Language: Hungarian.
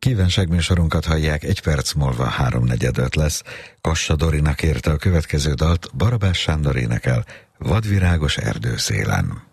Kívánság műsorunkat hallják, 1 perc múlva 3:45 lesz. Kassa Dorinak érte a következő dalt, Barabás Sándor énekel, Vadvirágos erdőszélen.